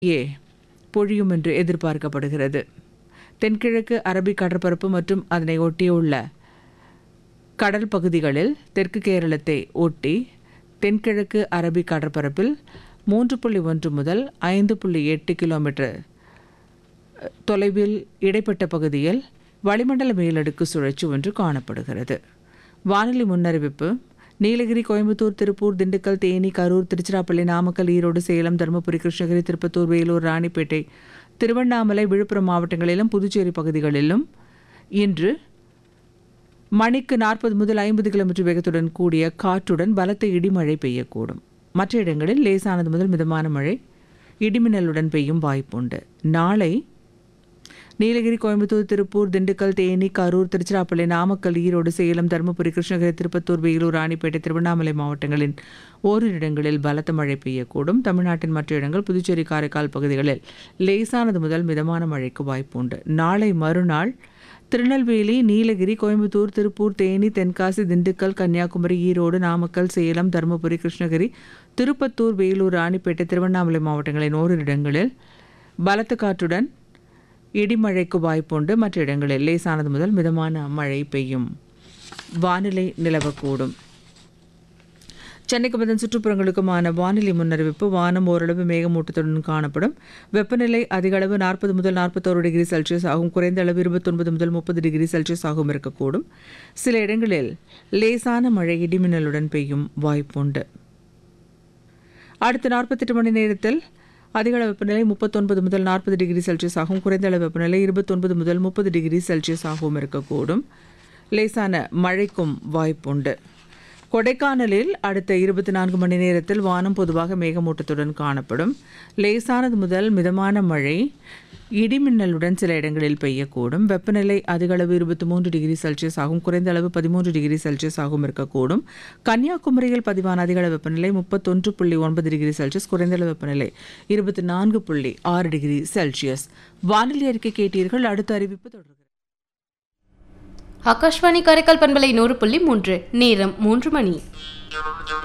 பொழியும் என்று எதிர்பார்க்கப்படுகிறது. தென்கிழக்கு அரபிக் கடற்பரப்பு மற்றும் அதனை ஒட்டியுள்ள கடல் பகுதிகளில் தெற்கு கேரளத்தை ஒட்டி தென்கிழக்கு அரபிக் கடற்பரப்பில் 3.1 முதல் 5.8 கிலோமீட்டர் தொலைவில் இடைப்பட்ட பகுதியில் வளிமண்டல மேலடுக்கு சுழற்சி ஒன்று காணப்படுகிறது. வானிலை முன்னறிவிப்பு: நீலகிரி, கோயம்புத்தூர், திருப்பூர், திண்டுக்கல், தேனி, கரூர், திருச்சிராப்பள்ளி, நாமக்கல், ஈரோடு, சேலம், தருமபுரி, கிருஷ்ணகிரி, திருப்பத்தூர், வேலூர், ராணிப்பேட்டை, திருவண்ணாமலை, விழுப்புரம் மாவட்டங்களிலும் புதுச்சேரி பகுதிகளிலும் இன்று மணிக்கு 40 முதல் 50 கிலோமீட்டர் வேகத்துடன் கூடிய காற்றுடன் பலத்த இடிமழை பெய்யக்கூடும். மற்ற இடங்களில் லேசானது முதல் மிதமான மழை இடிமின்னலுடன் பெய்யும் வாய்ப்புண்டு. நாளை நீலகிரி, கோயம்புத்தூர், திருப்பூர், திண்டுக்கல், தேனி, கரூர், திருச்சிராப்பள்ளி, நாமக்கல், ஈரோடு, சேலம், தருமபுரி, கிருஷ்ணகிரி, திருப்பத்தூர், வேலூர், ராணிப்பேட்டை, திருவண்ணாமலை மாவட்டங்களின் ஓரிரு இடங்களில் பலத்த மழை பெய்யக்கூடும். தமிழ்நாட்டின் மற்ற இடங்கள், புதுச்சேரி, காரைக்கால் பகுதிகளில் லேசானது முதல் மிதமான மழைக்கு வாய்ப்புண்டு. நாளை மறுநாள் திருநெல்வேலி, நீலகிரி, கோயம்புத்தூர், திருப்பூர், தேனி, தென்காசி, திண்டுக்கல், கன்னியாகுமரி, ஈரோடு, நாமக்கல், சேலம், தருமபுரி, கிருஷ்ணகிரி, திருப்பத்தூர், வேலூர், ராணிப்பேட்டை, திருவண்ணாமலை மாவட்டங்களின் ஓரிரு இடங்களில் பலத்த காற்றுடன் இடிமழைக்கு வாய்ப்புண்டு. மற்ற இடங்களில் லேசானது முதல் மிதமான மழை பெய்யும் வானிலை நிலவக்கூடும். சென்னைக்கு அதன் சுற்றுப்புறங்களுக்குமான வானிலை முன்னறிவிப்பு: வானம் ஓரளவு மேகமூட்டத்துடன் காணப்படும். வெப்பநிலை அதிக அளவு 40 முதல் 41 டிகிரி செல்சியஸ் ஆகும். குறைந்த அளவு 29 முதல் 30 டிகிரி செல்சியஸ் ஆகும் இருக்கக்கூடும். சில இடங்களில் லேசான மழை இடிமின்னலுடன் பெய்யும் வாய்ப்புண்டு. அடுத்த 48 மணி நேரத்தில் அதிக அளவு வெப்பநிலை 39 முதல் 40 டிகிரி செல்சியஸ் ஆகும். குறைந்த அளவு வெப்பநிலை 29 முதல் 30 டிகிரி செல்சியஸ் ஆகவும் இருக்கக்கூடும். லேசான மழைக்கும் வாய்ப்புண்டு. கொடைக்கானலில் அடுத்த 24 மணி நேரத்தில் வானம் பொதுவாக மேகமூட்டத்துடன் காணப்படும். லேசானது முதல் மிதமான மழை இடிமின்னலுடன் சில இடங்களில் பெய்யக்கூடும். வெப்பநிலை அதிக அளவு 23 டிகிரி செல்சியஸ் ஆகும். குறைந்த அளவு 13 டிகிரி செல்சியஸ் ஆகவும் இருக்கக்கூடும். கன்னியாகுமரியில் பதிவான அதிக அளவு வெப்பநிலை 31.9 டிகிரி செல்சியஸ். குறைந்த அளவு வெப்பநிலை 24.6 டிகிரி செல்சியஸ். வானிலை அறிக்கை கேட்டீர்கள். அடுத்த அறிவிப்பு தொடர்கிறது. ஆகாஷ்வாணி காரைக்கால் பண்பலை 100.3. நேரம் 3 மணி.